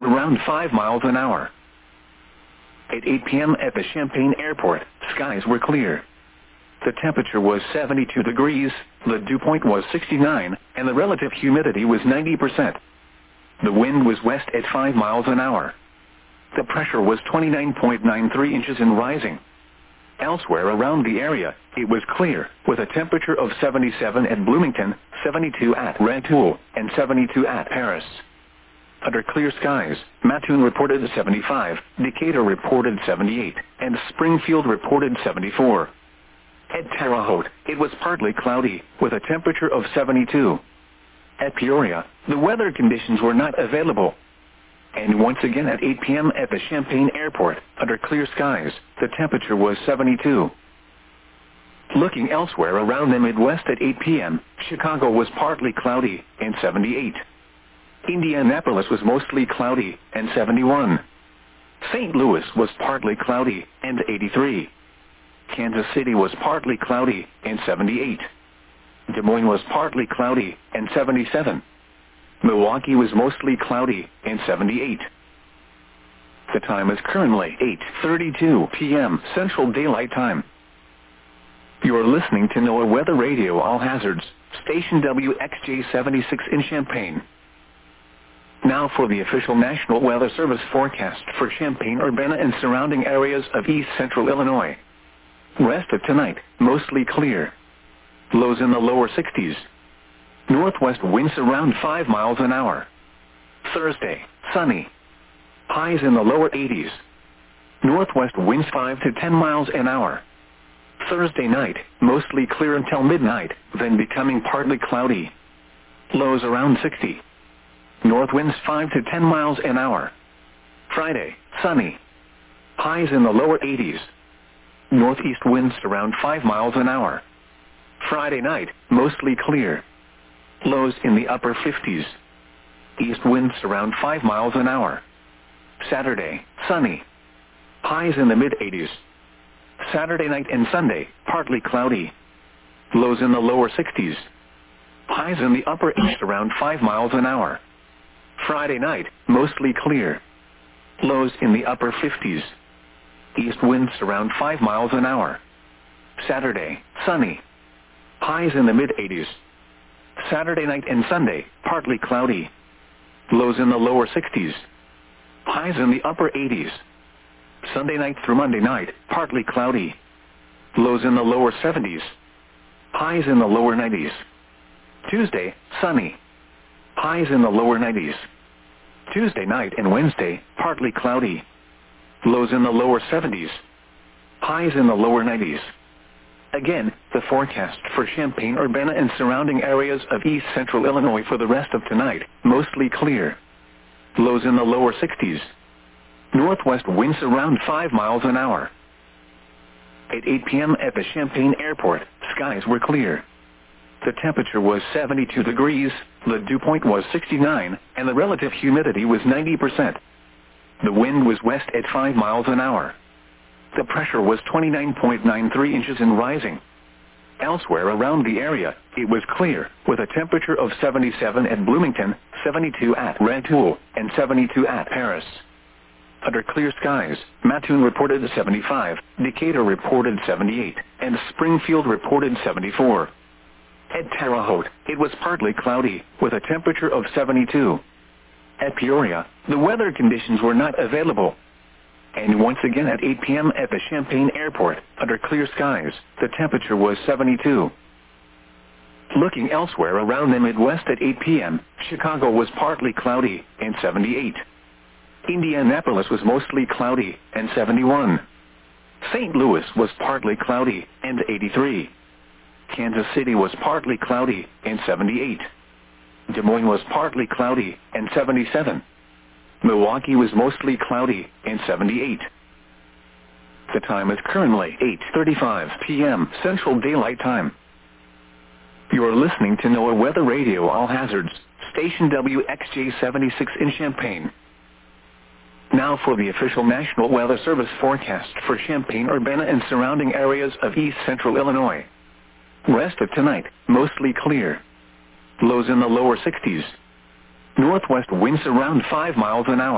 around 5 miles an hour. At 8 p.m. at the Champaign Airport, skies were clear. The temperature was 72 degrees, the dew point was 69, and the relative humidity was 90%. The wind was west at 5 miles an hour. The pressure was 29.93 inches and rising. Elsewhere around the area, it was clear, with a temperature of 77 at Bloomington, 72 at Rantoul, and 72 at Paris. Under clear skies, Mattoon reported 75, Decatur reported 78, and Springfield reported 74. At Terre Haute, it was partly cloudy, with a temperature of 72. At Peoria, the weather conditions were not available. And once again at 8 p.m. at the Champaign Airport, under clear skies, the temperature was 72. Looking elsewhere around the Midwest at 8 p.m., Chicago was partly cloudy, and 78. Indianapolis was mostly cloudy, and 71. St. Louis was partly cloudy, and 83. Kansas City was partly cloudy, and 78. Des Moines was partly cloudy, and 77. Milwaukee was mostly cloudy, and 78. The time is currently 8:32 p.m. Central Daylight Time. You are listening to NOAA Weather Radio All Hazards, station WXJ-76 in Champaign. Now for the official National Weather Service forecast for Champaign, Urbana, and surrounding areas of east central Illinois. Rest of tonight, mostly clear. Lows in the lower 60s. Northwest winds around 5 miles an hour. Thursday, sunny. Highs in the lower 80s. Northwest winds 5 to 10 miles an hour. Thursday night, mostly clear until midnight, then becoming partly cloudy. Lows around 60. North winds 5 to 10 miles an hour. Friday, sunny. Highs in the lower 80s. Northeast winds around 5 miles an hour. Friday night, mostly clear. Lows in the upper 50s. East winds around 5 miles an hour. Saturday, sunny. Highs in the mid-80s. Saturday night and Sunday, partly cloudy. Lows in the lower 60s. Highs in the upper east around 5 miles an hour. Friday night, mostly clear. Lows in the upper 50s. East winds around 5 miles an hour. Saturday, sunny. Highs in the mid-80s. Saturday night and Sunday, partly cloudy. Lows in the lower 60s. Highs in the upper 80s. Sunday night through Monday night, partly cloudy. Lows in the lower 70s. Highs in the lower 90s. Tuesday, sunny. Highs in the lower 90s. Tuesday night and Wednesday, partly cloudy. Lows in the lower 70s. Highs in the lower 90s. Again, the forecast for Champaign, Urbana, and surrounding areas of east central Illinois for the rest of tonight, mostly clear. Lows in the lower 60s. Northwest winds around 5 miles an hour. At 8 p.m. at the Champaign Airport, skies were clear. The temperature was 72 degrees, the dew point was 69, and the relative humidity was 90%. The wind was west at 5 miles an hour. The pressure was 29.93 inches and rising. Elsewhere around the area, it was clear, with a temperature of 77 at Bloomington, 72 at Rantoul, and 72 at Paris. Under clear skies, Mattoon reported 75, Decatur reported 78, and Springfield reported 74. At Terre Haute, it was partly cloudy, with a temperature of 72. At Peoria, the weather conditions were not available. And once again at 8 p.m. at the Champaign Airport, under clear skies, the temperature was 72. Looking elsewhere around the Midwest at 8 p.m., Chicago was partly cloudy, and 78. Indianapolis was mostly cloudy, and 71. St. Louis was partly cloudy, and 83. Kansas City was partly cloudy, and 78. Des Moines was partly cloudy, and 77. Milwaukee was mostly cloudy, and 78. The time is currently 8:35 p.m. Central Daylight Time. You are listening to NOAA Weather Radio All Hazards, station WXJ-76 in Champaign. Now for the official National Weather Service forecast for Champaign, Urbana, and surrounding areas of east central Illinois. Rest of tonight, mostly clear. Lows in the lower 60s. Northwest winds around 5 miles an hour.